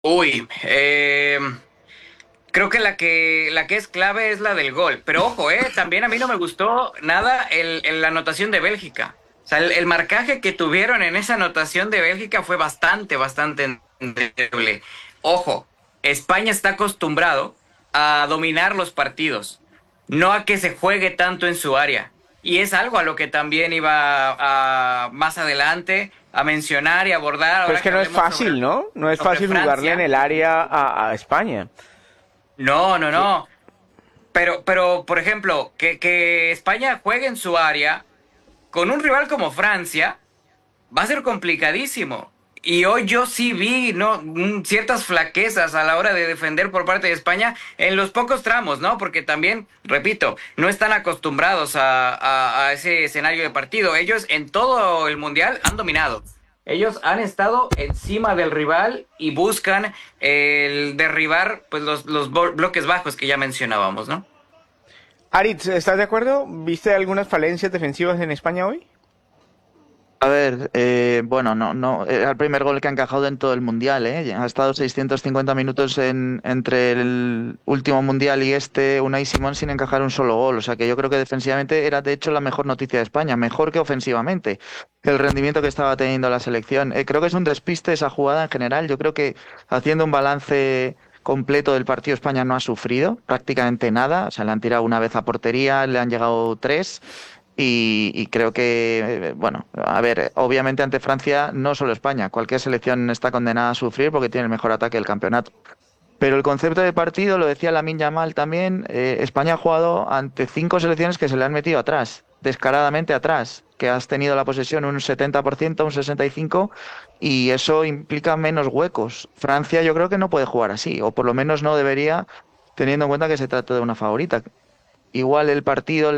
Uy, creo que la que es clave es la del gol. Pero ojo, también a mí no me gustó nada la anotación de Bélgica. O sea, el marcaje que tuvieron en esa anotación de Bélgica fue bastante endeble. Ojo, España está acostumbrado a dominar los partidos, no a que se juegue tanto en su área. Y es algo a lo que también iba más adelante a mencionar y abordar Pero es ahora que que no es hablemos fácil, ¿no? No es sobre fácil jugarle en Francia. el área a España. No, no, Que- no. Pero, por ejemplo, que España juegue en su área con un rival como Francia va a ser complicadísimo. Y hoy yo sí vi, ¿no? Ciertas flaquezas a la hora de defender por parte de España en los pocos tramos, ¿no? Porque también, repito, no están acostumbrados a ese escenario de partido. Ellos en todo el mundial han dominado. Ellos han estado encima del rival y buscan el derribar pues los bloques bajos que ya mencionábamos, ¿no? Aritz, ¿estás de acuerdo? ¿Viste algunas falencias defensivas en España hoy? A ver, bueno, no, era el primer gol que ha encajado en todo el mundial, ¿eh? Ha estado 650 minutos entre el último mundial y este, Unai Simón sin encajar un solo gol. O sea que yo creo que defensivamente era de hecho la mejor noticia de España, mejor que ofensivamente, el rendimiento que estaba teniendo la selección. Creo que es un despiste esa jugada en general. Yo creo que haciendo un balance completo del partido, España no ha sufrido prácticamente nada. O sea, le han tirado una vez a portería, le han llegado tres. Y creo que, bueno, a ver, obviamente ante Francia, no solo España, cualquier selección está condenada a sufrir porque tiene el mejor ataque del campeonato. Pero el concepto de partido, lo decía Lamine Yamal también, España ha jugado ante cinco selecciones que se le han metido atrás, descaradamente atrás, que has tenido la posesión un 70%, un 65%, y eso implica menos huecos. Francia yo creo que no puede jugar así, o por lo menos no debería, teniendo en cuenta que se trata de una favorita. Igual el partido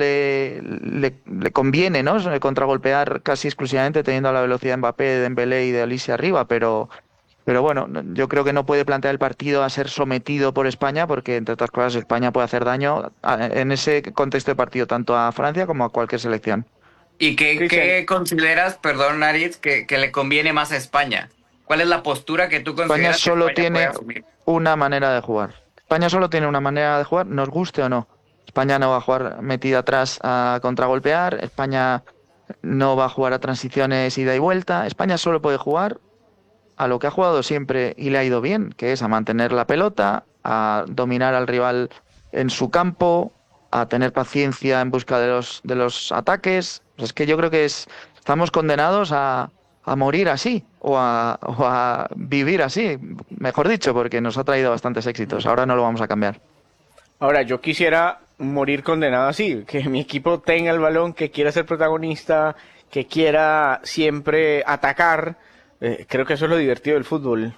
le conviene, ¿no? Contragolpear casi exclusivamente teniendo la velocidad de Mbappé, de Dembélé y de Olise arriba, pero bueno, yo creo que no puede plantear el partido a ser sometido por España porque, entre otras cosas, España puede hacer daño en ese contexto de partido tanto a Francia como a cualquier selección. ¿Y qué, Cristian, qué consideras, perdón, Naritz, que le conviene más a España? ¿Cuál es la postura que tú España consideras que solo España puede tiene asumir? una manera de jugar. España solo tiene una manera de jugar, nos guste o no. España no va a jugar metida atrás a contragolpear. España no va a jugar a transiciones ida y vuelta. España solo puede jugar a lo que ha jugado siempre y le ha ido bien, que es a mantener la pelota, a dominar al rival en su campo, a tener paciencia en busca de los ataques. Pues es que yo creo que estamos condenados a morir así o a vivir así, mejor dicho, porque nos ha traído bastantes éxitos. Ahora no lo vamos a cambiar. ahora yo quisiera morir condenado así, que mi equipo tenga el balón, que quiera ser protagonista, que quiera siempre atacar. Creo que eso es lo divertido del fútbol,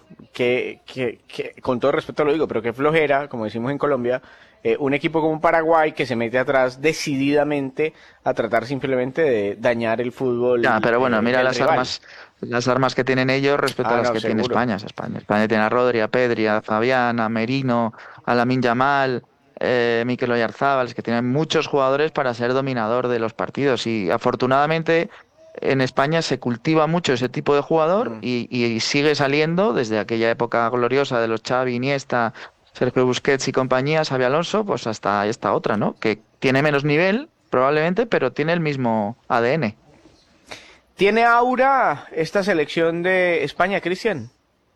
con todo respeto lo digo, pero que flojera, como decimos en Colombia, un equipo como Paraguay que se mete atrás decididamente a tratar simplemente de dañar el Ya, fútbol pero bueno, mira del rival. las armas que tienen ellos respecto a Ah, las no, que tiene seguro. España. O sea, España tiene a Rodri, a Pedri, a Fabián, a Merino, a Lamine Yamal, Mikel Oyarzabal, es que tienen muchos jugadores para ser dominador de los partidos. Y afortunadamente en España se cultiva mucho ese tipo de jugador Mm. y sigue saliendo desde aquella época gloriosa de los Xavi, Iniesta, Sergio Busquets y compañía, Xavi Alonso, pues hasta esta otra, ¿no? Que tiene menos nivel, probablemente, pero tiene el mismo ADN. ¿Tiene aura esta selección de España, Cristian?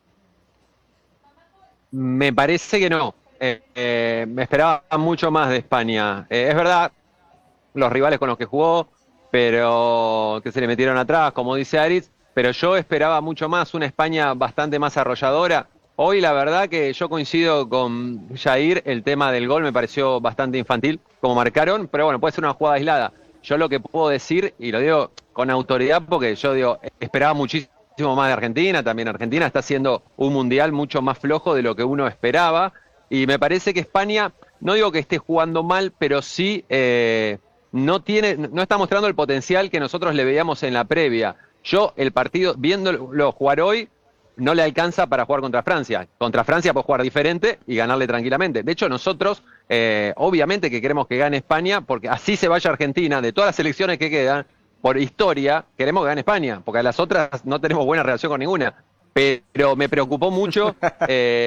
Me parece que no. Me esperaba mucho más de España. Es verdad, los rivales con los que jugó, pero que se le metieron atrás, como dice Aritz, pero yo esperaba mucho más, una España bastante más arrolladora. Hoy la verdad que yo coincido con Jair, el tema del gol me pareció bastante infantil, como marcaron, pero bueno, puede ser una jugada aislada. Yo lo que puedo decir, y lo digo con autoridad, porque yo digo, esperaba muchísimo más de Argentina, también Argentina está haciendo un mundial mucho más flojo de lo que uno esperaba, y me parece que España, no digo que esté jugando mal, pero sí no está mostrando el potencial que nosotros le veíamos en la previa. Yo, el partido, viéndolo jugar hoy, no le alcanza para jugar contra Francia. Contra Francia puede jugar diferente y ganarle tranquilamente. De hecho, nosotros, obviamente que queremos que gane España, porque así se vaya Argentina, de todas las selecciones que quedan, por historia, queremos que gane España, porque a las otras no tenemos buena relación con ninguna. pero me preocupó mucho